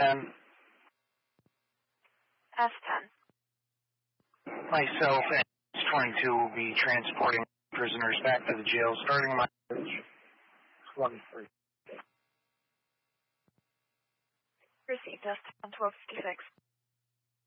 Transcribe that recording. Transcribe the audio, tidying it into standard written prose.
S10. S10. Myself and S22 will be transporting prisoners back to the jail, starting my 23. Received S10 1256.